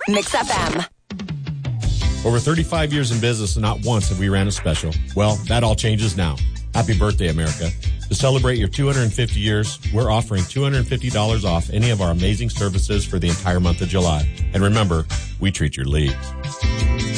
Mix FM. Over 35 years in business and not once have we ran a special. Well, that all changes now. Happy birthday, America. To celebrate your 250 years, we're offering $250 off any of our amazing services for the entire month of July. And remember, we treat your leads.